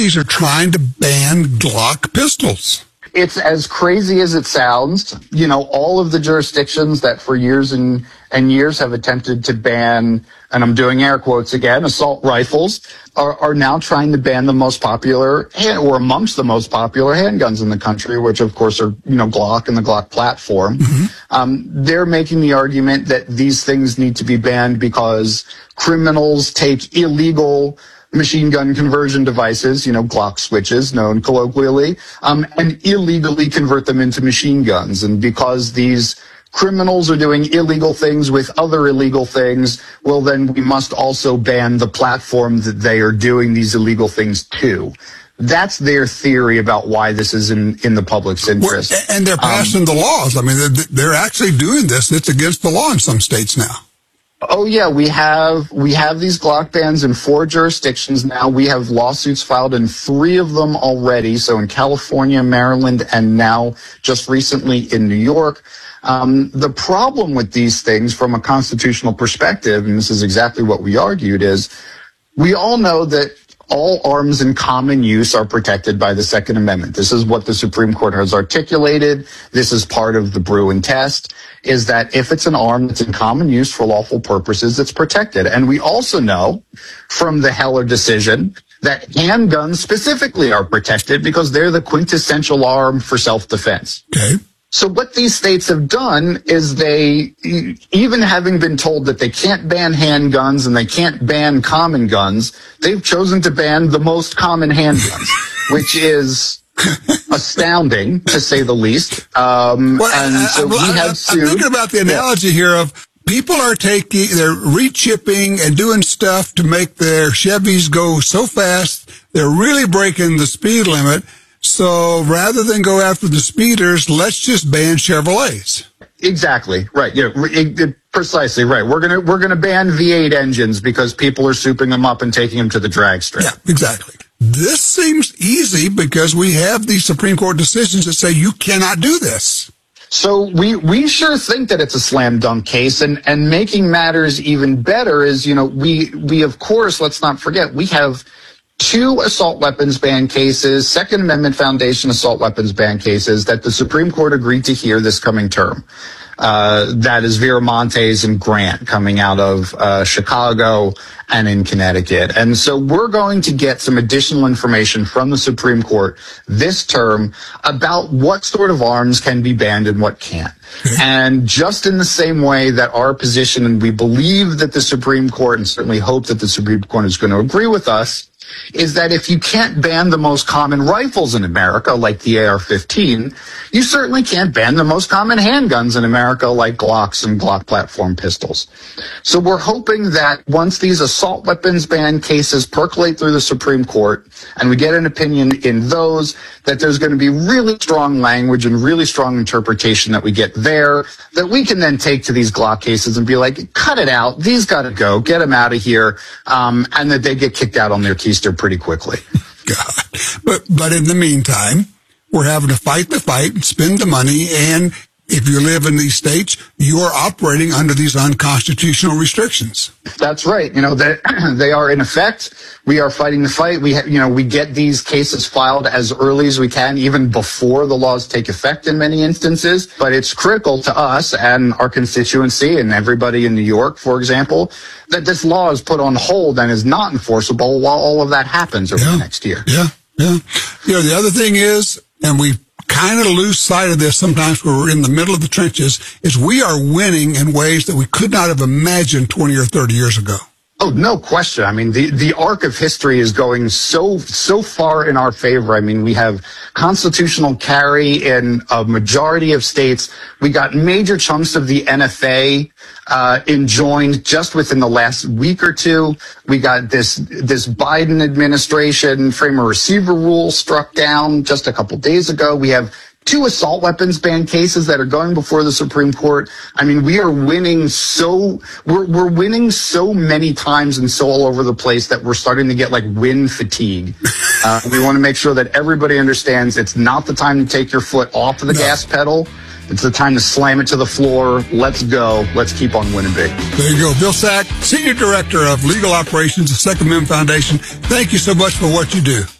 cities are trying to ban Glock pistols. It's as crazy as it sounds. You know, all of the jurisdictions that for years and years have attempted to ban, and I'm doing air quotes again, assault rifles, are now trying to ban the most popular, or amongst the most popular handguns in the country, which of course are, you know, Glock and the Glock platform. They're making the argument that these things need to be banned because criminals take illegal machine gun conversion devices, you know, Glock switches, known colloquially, and illegally convert them into machine guns. And because these criminals are doing illegal things with other illegal things, well, then we must also ban the platform that they are doing these illegal things to. That's their theory about why this is in the public's interest. Well, and they're passing the laws. I mean, they're actually doing this. It's against the law in some states now. Oh yeah, we have these Glock bans in 4 jurisdictions now. We have lawsuits filed in 3 of them already. So in California, Maryland, and now just recently in New York. The problem with these things from a constitutional perspective, and this is exactly what we argued, is we all know that all arms in common use are protected by the Second Amendment. This is what the Supreme Court has articulated. This is part of the Bruin test, is that if it's an arm that's in common use for lawful purposes, it's protected. And we also know from the Heller decision that handguns specifically are protected because they're the quintessential arm for self-defense. Okay. So what these states have done is they, even having been told that they can't ban handguns and they can't ban common guns, they've chosen to ban the most common handguns, which is astounding, to say the least. I'm thinking about the analogy here of people are they're re-chipping and doing stuff to make their Chevys go so fast, they're really breaking the speed limit. So rather than go after the speeders, let's just ban Chevrolets. Exactly right. Yeah, precisely right. We're gonna ban V8 engines because people are souping them up and taking them to the drag strip. Yeah, exactly. This seems easy because we have these Supreme Court decisions that say you cannot do this. So we sure think that it's a slam dunk case, and making matters even better is, you know, we of course, let's not forget, we have 2 assault weapons ban cases, Second Amendment Foundation assault weapons ban cases that the Supreme Court agreed to hear this coming term. That is Viramontes and Grant coming out of Chicago and in Connecticut. And so we're going to get some additional information from the Supreme Court this term about what sort of arms can be banned and what can't. And just in the same way that our position, and we believe that the Supreme Court, and certainly hope that the Supreme Court is going to agree with us, is that if you can't ban the most common rifles in America, like the AR-15, you certainly can't ban the most common handguns in America, like Glocks and Glock platform pistols. So we're hoping that once these assault weapons ban cases percolate through the Supreme Court, and we get an opinion in those, that there's going to be really strong language and really strong interpretation that we get there, that we can then take to these Glock cases and be like, cut it out, these got to go, get them out of here, and that they get kicked out on their keister pretty quickly. God. But in the meantime, we're having to fight the fight and spend the money, and if you live in these states, you are operating under these unconstitutional restrictions. That's right. You know, they are in effect. We are fighting the fight. We get these cases filed as early as we can, even before the laws take effect in many instances. But it's critical to us and our constituency and everybody in New York, for example, that this law is put on hold and is not enforceable while all of that happens over the next year. Yeah. You know, the other thing is, and we kind of lose sight of this sometimes when we're in the middle of the trenches, is we are winning in ways that we could not have imagined 20 or 30 years ago. Oh, no question. I mean, the arc of history is going so far in our favor. I mean, we have constitutional carry in a majority of states. We got major chunks of the NFA enjoined just within the last week or two. We got this Biden administration frame a receiver rule struck down just a couple days ago. We have 2 assault weapons ban cases that are going before the Supreme Court. I mean, we are winning we're winning so many times and so all over the place that we're starting to get like win fatigue. We want to make sure that everybody understands it's not the time to take your foot off of the gas pedal. It's the time to slam it to the floor. Let's go. Let's keep on winning big. There you go. Bill Sack, Senior Director of Legal Operations at Second Amendment Foundation. Thank you so much for what you do.